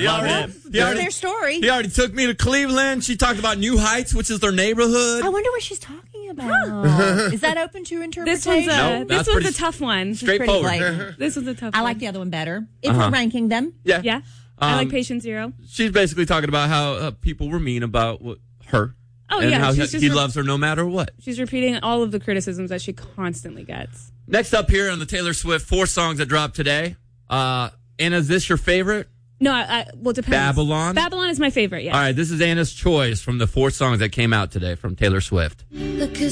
Their story. He already took me to Cleveland. She talked about New Heights, which is their neighborhood. I wonder what she's talking about. Is that open to interpretation? This one's a tough one. Straightforward. This one's a tough one. I like the other one better. If we're ranking them. Yeah. I like Patient Zero. She's basically talking about how people were mean about her. Oh, and yeah. how he loves her no matter what. She's repeating all of the criticisms that she constantly gets. Next up here on the Taylor Swift 4 songs that dropped today. Anna, is this your favorite? No, well, it depends. Babylon? Babylon is my favorite, yeah. All right, this is Anna's choice from the 4 songs that came out today from Taylor Swift. Look